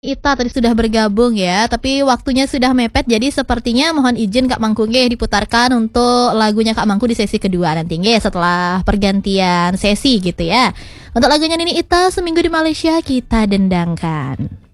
Ita tadi sudah bergabung ya, tapi waktunya sudah mepet, jadi sepertinya mohon izin Kak Mangku nggih diputarkan untuk lagunya Kak Mangku di sesi kedua nanti nggih setelah pergantian sesi gitu ya. Untuk lagunya Nini Ita Seminggu di Malaysia kita dendangkan.